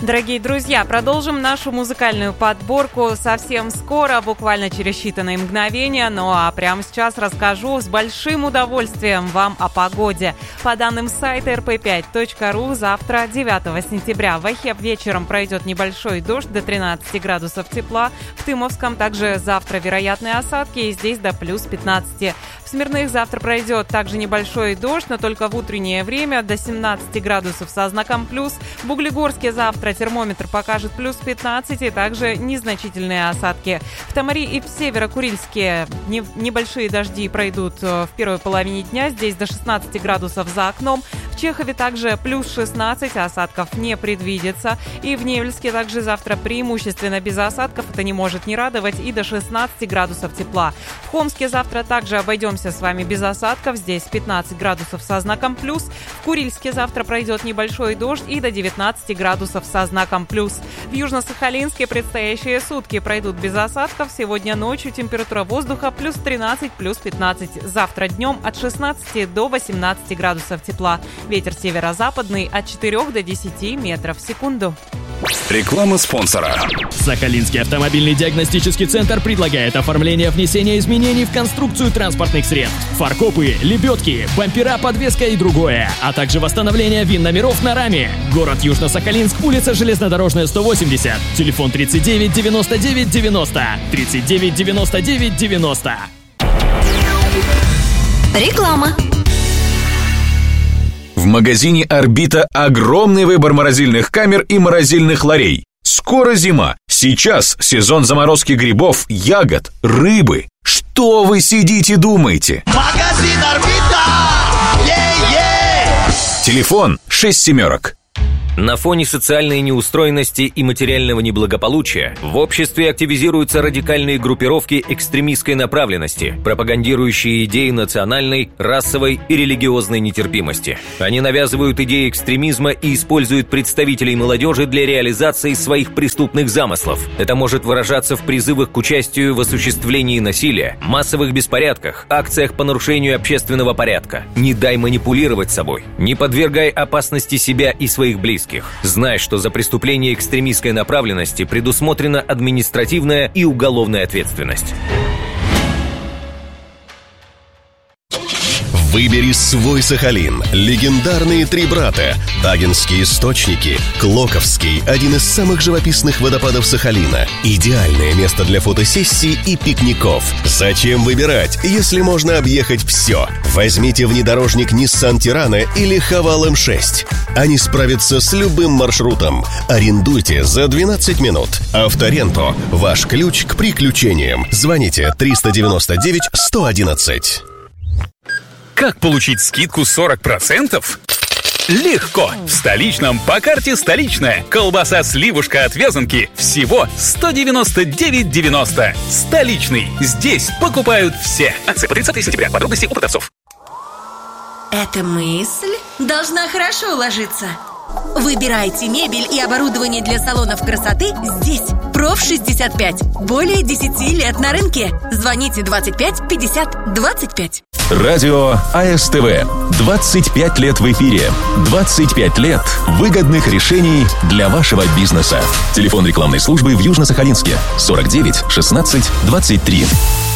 Дорогие друзья, продолжим нашу музыкальную подборку совсем скоро, буквально через считанные мгновения. Ну а прямо сейчас расскажу с большим удовольствием вам о погоде. По данным сайта rp5.ru, завтра, 9 сентября, в Ахе вечером пройдет небольшой дождь до 13 градусов тепла. В Тымовском также завтра вероятные осадки, и здесь до плюс 15. В Смирных завтра пройдет также небольшой дождь, но только в утреннее время до 17 градусов со знаком плюс. В Углегорске завтра термометр покажет плюс 15 и также незначительные осадки. В Тамари и в Северо-Курильске небольшие дожди пройдут в первой половине дня, здесь до 16 градусов за окном. В Чехове также плюс 16, осадков не предвидится. И в Невельске также завтра преимущественно без осадков, это не может не радовать, и до 16 градусов тепла. В Хомске завтра также обойдемся с вами без осадков, здесь 15 градусов со знаком плюс. В Курильске завтра пройдет небольшой дождь и до 19 градусов со знаком плюс. В Южно-Сахалинске предстоящие сутки пройдут без осадков. Сегодня ночью температура воздуха плюс 13, плюс 15. Завтра днем от 16 до 18 градусов тепла. Ветер северо-западный от 4 до 10 метров в секунду. Реклама спонсора. Сахалинский автомобильный диагностический центр предлагает оформление внесения изменений в конструкцию транспортных средств. Фаркопы, лебедки, бампера, подвеска и другое. А также восстановление ВИН-номеров на раме. Город Южно-Сахалинск, улица Железнодорожная, 180. Телефон 39 99 90. 39 99 90. Реклама. В магазине «Орбита» огромный выбор морозильных камер и морозильных ларей. Скоро зима. Сейчас сезон заморозки грибов, ягод, рыбы. Что вы сидите думаете? Магазин «Орбита». Телефон 67. На фоне социальной неустроенности и материального неблагополучия в обществе активизируются радикальные группировки экстремистской направленности, пропагандирующие идеи национальной, расовой и религиозной нетерпимости. Они навязывают идеи экстремизма и используют представителей молодежи для реализации своих преступных замыслов. Это может выражаться в призывах к участию в осуществлении насилия, массовых беспорядках, акциях по нарушению общественного порядка. Не дай манипулировать собой, не подвергай опасности себя и своих близких. Знай, что за преступление экстремистской направленности предусмотрена административная и уголовная ответственность. Выбери свой Сахалин. Легендарные три брата. Тагинские источники. Клоковский – один из самых живописных водопадов Сахалина. Идеальное место для фотосессий и пикников. Зачем выбирать, если можно объехать все? Возьмите внедорожник Nissan Tirana или Haval M6. Они справятся с любым маршрутом. Арендуйте за 12 минут. Авторенто – ваш ключ к приключениям. Звоните 399 111. Как получить скидку 40%? Легко! В столичном по карте «Столичная». Колбаса сливушка от Вязанки всего 199,90. Столичный. Здесь покупают все. Акция по 30 сентября. Подробности у продавцов. Эта мысль должна хорошо ложиться. Выбирайте мебель и оборудование для салонов красоты здесь. Проф65. Более 10 лет на рынке. Звоните 25 50 25. Радио АСТВ. 25 лет в эфире. 25 лет выгодных решений для вашего бизнеса. Телефон рекламной службы в Южно-Сахалинске 49 16 23.